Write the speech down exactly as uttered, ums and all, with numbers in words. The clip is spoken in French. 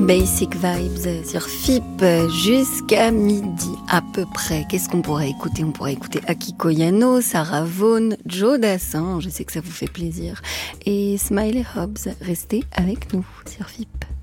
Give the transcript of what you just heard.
Basic Vibes sur F I P jusqu'à midi à peu près. Qu'est-ce qu'on pourrait écouter? On pourrait écouter Akiko Yano, Sarah Vaughan, Joe Dassin, je sais que ça vous fait plaisir, et Smiley Hobbs. Restez avec nous sur F I P.